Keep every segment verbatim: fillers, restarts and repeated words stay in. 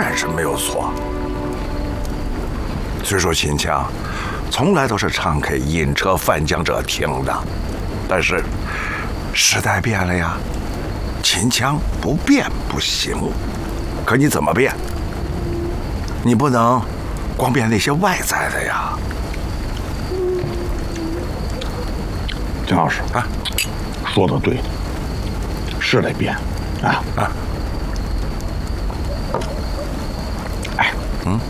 然是没有错。虽说秦腔从来都是唱给饮车泛江者听的，但是时代变了呀，秦腔不变不行。可你怎么变？你不能光变那些外在的呀。 姜老师啊， 说的对，是得变啊啊！哎，嗯，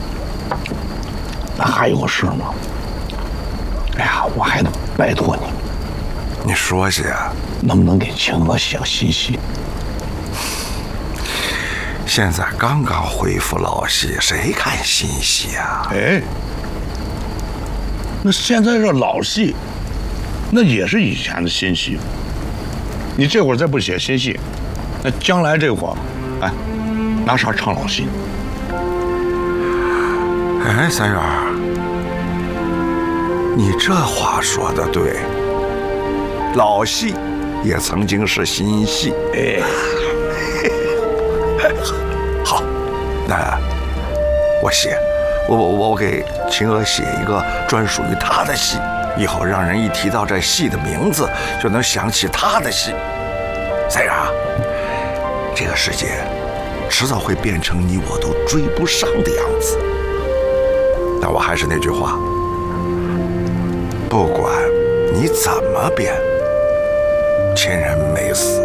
那还有个事呢。哎呀，我还得拜托你， 你说些， 能不能给青娥写个新戏？ 现在刚刚恢复老戏，谁看新戏啊？ 哎，那现在这老戏，那也是以前的新戏。你这会儿再不写新戏，那将来这会儿，哎，拿啥唱老戏？ 哎，三元，你这话说的对，老戏也曾经是新戏。 哎， 好，那我写，我我我给秦娥写一个专属于她的戏，以后让人一提到这戏的名字，就能想起她的戏。三元啊，这个世界迟早会变成你我都追不上的样子。但我还是那句话，不管你怎么变，亲人没死。